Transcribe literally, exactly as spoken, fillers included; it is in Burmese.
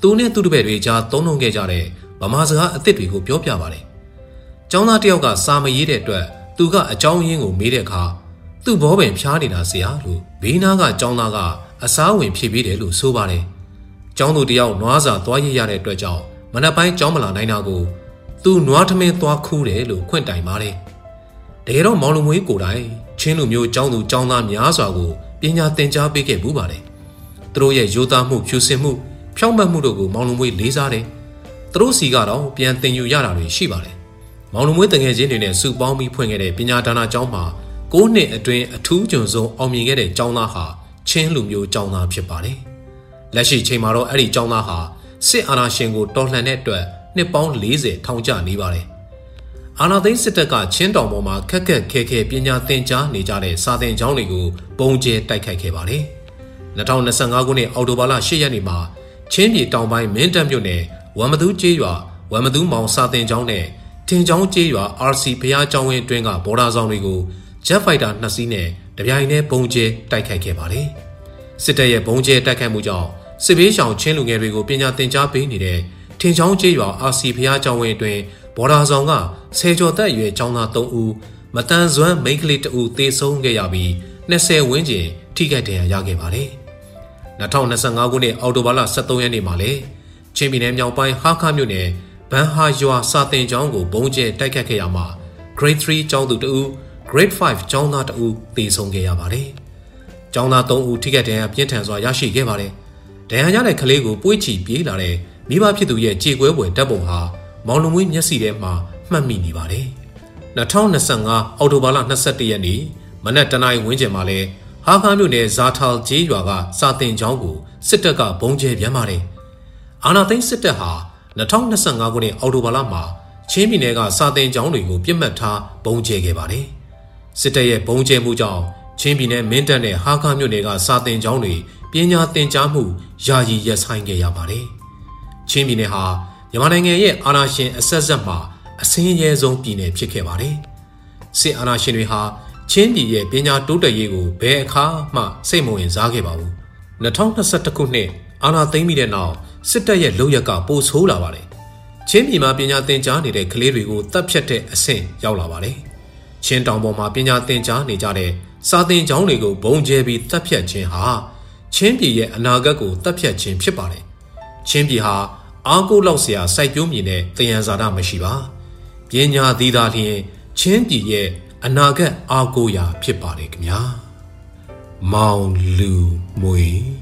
သူနဲ့သူ့တပည့်တွေကြားသုံးနှုန်းခဲ့ကြတဲ့ဗမာစကားအသစ်တွေကိုပြောပြပါတယ်။ကျောင်းသားတယောက်ကစာမရေးတဲ့အတွက်သူကအကြောင်းရင်းကိုမေးတဲ့အခါသူ့ဘောပင်ဖျားနေတာဆရာလို့ဘေးနားကကျောင်းသားကအစားဝင်ဖြေပေးတယ်လို့ဆိုပါတယ်။ကျောင်းသူတယောက်နွားစာသွားရရတဲ့အတွက်ကြောင့်မနက်ပိုင်းကျောင်းမလာနိုင်တာကိုသူနွားထမင်းသွားခူးတယ်လို့ခွင့်တိုင်ပါတယ်။တကယ်တော့မောင်လူမွေးကိုယ်တိုင်ချင်းလူမျိုးကျောင်းသူကျောင်းသားများစွာကိုပညာသင်ကြားပေးခဲ့မှုပါတယ်။သူတို့ရဲ့ရိုးသားမှုဖြူစင်မှုဖြောင့်မတ်မှုတို့ကိုမောင်လူမွေးလေးစားတယ်။သူတို့စီကတော့ပြန်သင်ယူရတာတွေရှိပါတယ်။မောင်လူမွေးတငယ်ချင်းတွေနဲ့စုပေါင်းပြီးဖွင့်ခဲ့တဲ့ပညာဒါနကျောင်းမှာကိုးနှစ်အတွင်းအထူးကျွန်ဆုံးအောင်မြင်ခဲ့တဲ့ကျောင်းသားဟာချင်းလူမျိုးကျောင်းသားဖြစ်ပါတယ်။လက်ရှိချိန်မှာတော့အဲ့ဒီကျောင်းသားဟာစစ်အာဏာရှင်ကိုတော်လှန်တဲ့အတွက်နှစ်ပေါင်းလေးဆယ်ထောင်ကျနေပါတယ်။အာဏာသိမ်းစစ်တပ်ကချင်းတောင်ပေါ်မှာခက်ခက်ခဲခဲပညာသင်ကြားနေကြတဲ့စာသင်ကျောင်းတွေကိုပုံကျဲတိုက်ခိုက်ခဲ့ပါတယ်။၂၀၂၅ခုနှစ်အောက်တိုဘာလ၈ရက်နေ့မှာချင်းပြည်တောင်ပိုင်းမင်းတပ်မြို့နယ်ဝမ်မသူးကျေးရွာဝမ်မသူးမောင်စာသင်ကျောင်းနဲ့ထင်ကျောင်းကျေးရွာ အာရ်စီ ဘုရားကျောင်းဝင်းအတွင်းကဘော်ဒါဆောင်တွေကိုဂျက်ဖိုက်တာနှစ်စီးနဲ့တပြိုင်တည်းပုံကျဲတိုက်ခိုက်ခဲ့ပါတယ်။စစ်တပ်ရဲ့ပုံကျဲတိုက်ခိုက်မှုကြောင့်စစ်ဘေးရှောင်ချင်းလူငယ်တွေကိုပညာသင်ကြားပေးနေတဲ့ထင်ချောင်းကျေးရွာ အာရ်စီ ဘုရားကျောင်းဝင်းအတွင်းဘော်ဒါဆောင်ကဆယ်ကျော်သက်အရွယ်ကျောင်းသားသုံးဦးမတန်စွမ်းမိန်းကလေးတဦးသေဆုံးခဲ့ရပြီးနှစ်ဆယ်ဝန်းကျင်ထိခိုက်ဒဏ်ရာရခဲ့ပါတယ်။၂၀၂၅ခုနှစ်အောက်တိုဘာလ၁၃ရက်နေ့မှာလည်းချင်းပြည်နယ်မြောက်ပိုင်းဟာခါမြို့နယ်ဘန်ဟာရွာစာသင်ကျောင်းကိုပုံကျဲတိုက်ခတ်ခဲ့ရမှာ Grade ၃ကျောင်းသူတဦး Grade ၅ကျောင်းသားတဦးသေဆုံးခဲ့ရပါတယ်။ကျောင်းသားသုံးဦးထိခိုက်ဒဏ်ရာပြင်းထန်စွာရရှိခဲ့ပါတယ်။ဒဏ်ရာရတဲ့ကလေးကိုပွေ့ချီပြေးလာတဲ့မိဘဖြစ်သူရဲ့ကြေကွဲပွဲဓာတ်ပုံဟာမောင်လူမွေးမျက်စိထဲမှာမှတ်မိနေပါတယ်။၂၀၂၅အောက်တိုဘာလ၂၁ရက်နေ့မနက်တနာရီဝန်းကျင်မှာလဲဟာခါမြို့နယ်ဇာထာလ်ကျေးရွာကစာသင်ကျောင်းကိုစစ်တပ်ကဘုံကျဲပြန်ပါတယ်။အာဏာသိမ်းစစ်တပ်ဟာ၂၀၂၅ခုနှစ်အောက်တိုဘာလမှာချင်းပြည်နယ်ကစာသင်ကျောင်းတွေကိုပြစ်မှတ်ထားဘုံကျဲခဲ့ပါတယ်။စစ်တပ်ရဲ့ဘုံကျဲမှုကြောင့်ချင်းပြည်နယ်မင်းတပ်နဲ့ဟာခါမြို့နယ်ကစာသင်ကျောင်းတွေပညာသင်ကြားမှုယာယီရပ်ဆိုင်းခဲ့ရပါတယ်။ချင်းပြည်နယ်ဟာမြန်မာနိုင်ငံရဲ့အာဏာရှင်အဆက်ဆက်မှာအဆင်းရဲဆုံးပြည်နယ်ဖြစ်ခဲ့ပါတယ်။စစ်အာဏာရှင်တွေဟာချင်းပြည်ရဲ့ပညာတိုးတက်ရေးကိုဘယ်အခါမှစိတ်မဝင်စားခဲ့ပါဘူး။၂၀၂၁ခုနှစ်အာဏာသိမ်းပြီးတဲ့နောက်စစ်တပ်ရဲ့လုပ်ရက်ကပိုဆိုးလာပါတယ်။ချင်းပြည်မှာပညာသင်ကြားနေတဲ့ကလေးတွေကိုတပ်ဖြတ်တဲ့အဆင့်ရောက်လာပါတယ်။ချင်းတောင်ပေါ်မှာပညာသင်ကြားနေကြတဲ့စာသင်ကျောင်းတွေကိုဘုံကျဲပြီးတပ်ဖြတ်ခြင်းဟာချင်းပြည်ရဲ့အနာဂတ်ကိုတပ်ဖြတ်ခြင်းဖြစ်ပါတယ်။ချင်းပြည်ဟာအားကိုးလောက်စရာစိုက်ပျိုးမြေနဲ့သယံဇာတမရှိပါ။ပညာသီးသာလျှင်ချင်းပြည်ရဲ့အနာဂတ်အားကိုးရာဖြစ်ပါတယ်ခင်ဗျာ။မောင်လူမွေ